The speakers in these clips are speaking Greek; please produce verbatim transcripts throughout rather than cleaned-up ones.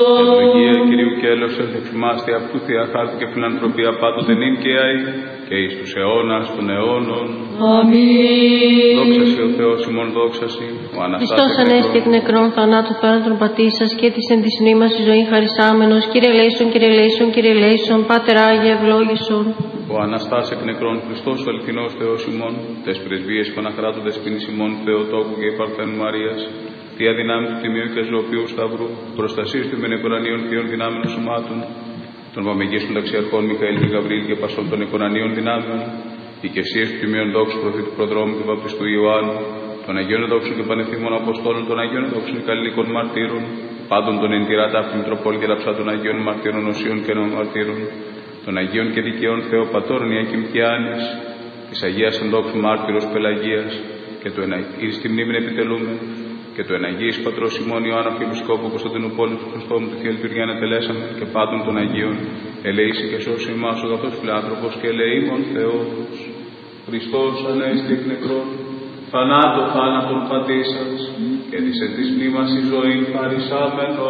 Ευλογία Κυρίου και έλεος εφημάστε αυτού θεία χάρτη και φιλανθρωπία πάντοτε νυν και αεί και εις τους αιώνας των αιώνων. Αμήν. Δόξα σοι ο Θεός ημών, δόξα σοι ο Αναστάς Χριστός ανέστη εκ νεκρών θανάτου θάνατον πατήσας και της εν της μνήμας η ζωή χαρισάμενος. Κύριε λέησον, Κύριε λέησον, Κύριε λέησον, Πάτερ Άγιε ευλόγησον. Ο Αναστάς εκ νεκρών Χριστός ο αληθινός Θεός ημών, τες πρεσβείες Παναχράτου δεσποινής ημών Θεοτόκου και Υπαρθένου Μαρίας, τι αδυνάμει του τιμίου και ζωοποιού Σταυρού, προστασίες του μενεκορανίων θείων δυνάμεων σωμάτων, των βαμεγίστων ταξιαρχών Μιχαήλ και Γαβρίλ και πασών των εκορανίων δυνάμεων, οικεσίες του τιμίων δόξου προφήτου προδρόμου του βαπτιστού Ιωάννου, των Αγίων Δόξων και Πανεθήμων Αποστόλων, των Αγίων Δόξων και Καλλικών Μαρτύρων, πάντων των εν τη ράτα αυτή Μητροπόλη και λαψά των Αγίων Μαρτύρων Οσίων και Νομαρτύρων, των Αγίων και Δικαίων Θεοπατώρων Ιακήμ και Άνης, της Αγίας Ενδόξου Μάρτυρος Πελαγίας και του εναγής τη μνήμην επιτελούμε, και του εναγής Πατρός ημών Ιωάννα Αρχιεπισκόπου Κωνσταντινούπολης του Χριστόμου του Θεία Λειτουργία να τελέσαμε και πάντων των Αγίων, ελεήσει και σώσει εμάς ο αγαθός φιλάνθρωπος και ελεήμων Θεός. Χριστός ανέστη εκ νεκρών, θανάτω θάνατον πατήσας, και της εν της μνήμας η ζωή χαρισάμενο.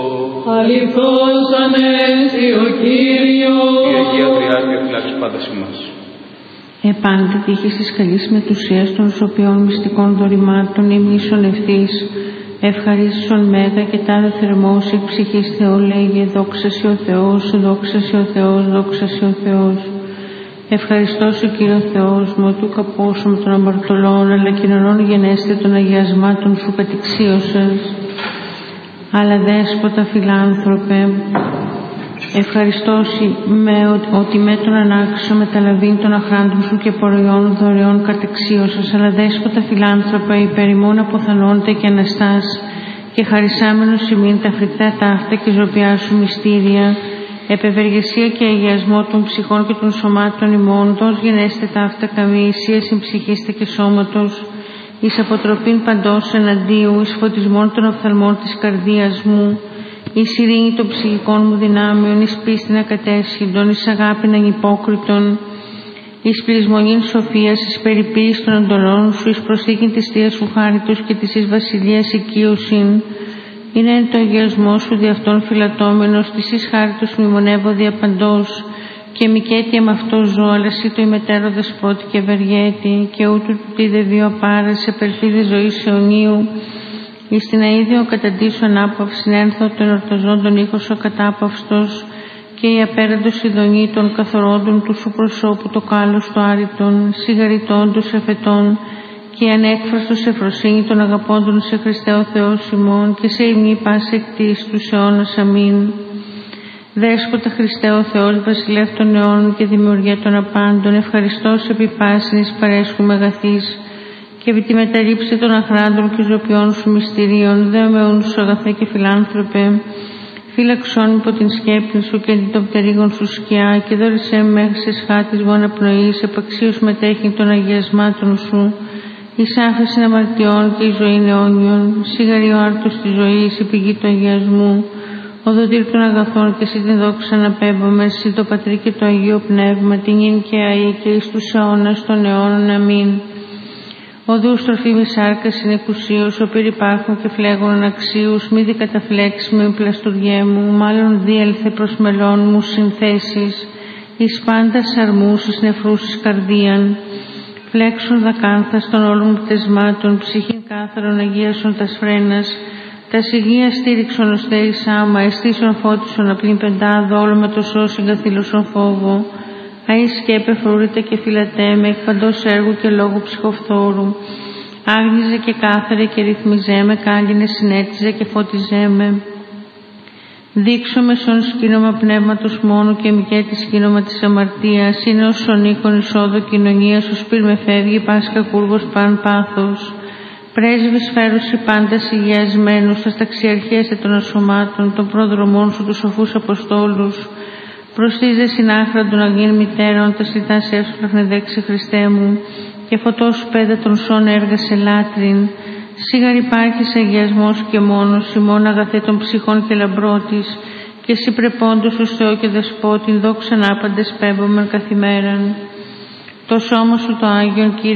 Αληθώς ανέστη ο Κύριος. Η Αγία Τριάδια φυλάξει πάντα σε εμάς. Επάντε τύχης της καλής μετουσίας των σωπιών μυστικών δωρημάτων ήμνησον ευθύς, ευχαρίστησον μέγα και τάδε θερμός η ψυχής Θεό λέγε, δόξα σοι ο Θεός, δόξα σοι ο Θεός, δόξα σοι ο Θεός. Ευχαριστώ σου Κύριο Θεός μου, του καπόσου των αμαρτωλών, αλλά κοινωνών γενέστε των αγιασμάτων σου κατηξίωσες. Αλλά δέσποτα φιλάνθρωπε, ευχαριστώ με ότι με τον ανάξιο μεταλαβήν των αχράντων σου και προϊόν δωρεών κατεξίωσας, αλλά δέσποτα φιλάνθρωπα υπέρ ημών αποθανόνται και αναστάς και χαρισάμενος ημίν τα φρικτά ταύτα και ζωπιά σου μυστήρια, επευεργεσία και αγιασμό των ψυχών και των σωμάτων ημών, δώσ' γενέστε ταύτα καμία ισία συμψυχήστε και σώματος, εις αποτροπήν παντός εναντίου, εις φωτισμόν των οφθαλμών της καρδίας μου, εις ειρήνη των ψυχικών μου δυνάμεων, εις πίστην ακατέσχυντον, εις αγάπην ανυπόκριτον, εις πλεισμονήν σοφίας, εις περιποίηση των εντολών σου, εις προσθήκην της θείας σου χάριτος και της εις βασιλείας οικείωσιν, είναι εν το αγιασμό σου δι' αυτόν φυλατώμενος, της εις χάριτος μνημονεύω δια παντός, και μικέτια με αυτό ζω, αλλά εσύ το ημετέρω δεσπότη και ευεργέτη, και ούτου του τι δε βίο πάρες, επελπίδη ζωής αιωνίου, εις την αίδιο καταντήσου ανάπαυσιν ένθω των ορταζόντων ήχος ο κατάπαυστος, και η απέραντος ειδονή των καθορόντων του σου προσώπου το κάλος του άρρητον, σιγαριτώντος εφετών, και η ανέκφραστος εφροσύνη των αγαπώντων σε Χριστέ ο Θεός ημών, και σε ημνή πάση εκτίς τους αιώνας αμήν. Δέσποτα Χριστέ ο Θεός, βασιλεύ των αιώνων και δημιουργέ των απάντων, ευχαριστώς επί πάσιν εις παρέσχου αγαθής, και επί τη μεταρρύψη των αχράντων και ζωπιών σου μυστηρίων, δεομεούν σου αγαθέ και φιλάνθρωπε, φύλαξον υπό την σκέπη σου και την των πτερίγων σου σκιά, και δώρησέ μέχρι σε σχάτης μου αναπνοής, επαξίως μετέχει των αγιασμάτων σου, εις άφεσιν αμαρτιών και η ζωή αιώνιων, σίγαρη ο άρτος της ζωής, η πηγή του αγιασμού, ο δοτήρ των αγαθών, και εσύ την δόξα αναπέμπομαι, εσύ το Πατρί και το Αγίο Πνεύμα, την νυν και αεί και εις τους αιώνας των αιώνων. Αμήν. Οδούς τροφίμη σάρκα συνεκουσίως, ο πυρ υπάρχουν και φλέγων αναξίους, μη δι καταφλέξεις με πλαστουριέ μου, μάλλον διέλθε προς μελών μου συνθέσεις, εις πάντα σαρμούς, εις νεφρούς εις καρδίαν, φλέξουν δακάνθας των όλων μου πτεσμάτων, ψυχήν κάθαρον αγίασον τας φρένας, τα συγγεία στήριξον ως θέης άμα, αισθήσον φώτισον απλήν πεντάδο, όλο με το σώσιν καθήλωσον φόβο, αεί σκέπε φρούρητα και φυλατέ με, εκ παντός έργου και λόγου ψυχοφθόρου, άγνιζε και κάθαρε και ρυθμιζέ με, κάλυνε συνέτιζε και φώτιζέ με. Δείξω με σον σκήνομα πνεύματος μόνο και μικέτη σκήνομα της αμαρτίας, είναι ως σον οίκον εισόδο κοινωνίας, ως πυρ με φεύγει πάσχα κούρβος παν πάθος. Πρέσβης φέρουσι πάντα υγιασμένους, τα ταξιαρχέσαι των ασωμάτων, των προδρομών σου τους σοφούς αποστόλους. Προστίζε συνάχραντον αγίν μητέρων, τα σλιτάς έσου λαχνεδέξε Χριστέ μου, και φωτός σου πέδα των σών έργασε λάτριν. Σίγαρ υπάρχεις αγιασμός και μόνος, ημών αγαθέ των ψυχών και λαμπρότης, και εσύ πρεπόντος ως Θεό και Δεσπότην, δόξαν άπαντες πέμπομεν καθημέραν. Το σώμα σου το Άγιον Κύριε